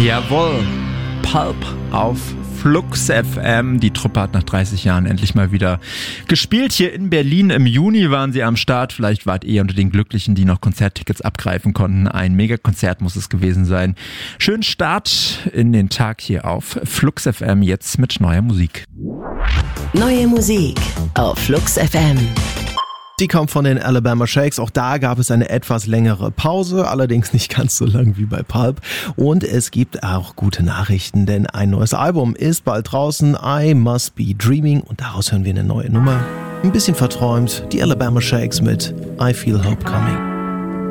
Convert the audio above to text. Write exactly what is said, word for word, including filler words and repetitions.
Jawohl, Pulp auf Flux F M. Die Truppe hat nach dreißig Jahren endlich mal wieder gespielt. Hier in Berlin im Juni waren sie am Start. Vielleicht wart ihr unter den Glücklichen, die noch Konzerttickets abgreifen konnten. Ein Megakonzert muss es gewesen sein. Schönen Start in den Tag hier auf Flux F M, jetzt mit neuer Musik. Neue Musik auf Flux F M. Die kommt von den Alabama Shakes. Auch da gab es eine etwas längere Pause, allerdings nicht ganz so lang wie bei Pulp. Und es gibt auch gute Nachrichten, denn ein neues Album ist bald draußen. I Must Be Dreaming. Und daraus hören wir eine neue Nummer. Ein bisschen verträumt. Die Alabama Shakes mit I Feel Hope Coming.